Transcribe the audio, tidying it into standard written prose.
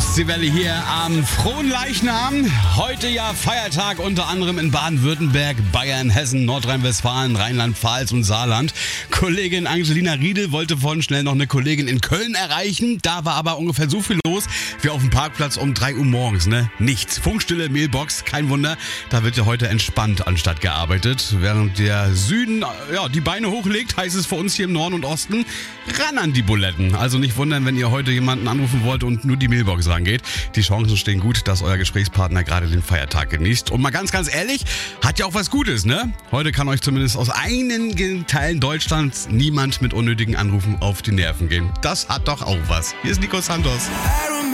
Ostsee-Welle hier am Fronleichnam. Heute ja Feiertag, unter anderem in Baden-Württemberg, Bayern, Hessen, Nordrhein-Westfalen, Rheinland-Pfalz und Saarland. Kollegin Angelina Riedel wollte vorhin schnell noch eine Kollegin in Köln erreichen. Da war aber ungefähr so viel los wie auf dem Parkplatz um 3 Uhr morgens. Nichts. Funkstille, Mailbox, kein Wunder. Da wird ja heute entspannt anstatt gearbeitet. Während der Süden die Beine hochlegt, heißt es für uns hier im Norden und Osten, ran an die Buletten. Also nicht wundern, wenn ihr heute jemanden anrufen wollt und nur die Mailbox rangeht. Die Chancen stehen gut, dass euer Gesprächspartner gerade den Feiertag genießt. Und mal ganz ehrlich, hat ja auch was Gutes, ne? Heute kann euch zumindest aus einigen Teilen Deutschlands niemand mit unnötigen Anrufen auf die Nerven gehen. Das hat doch auch was. Hier ist Nico Santos.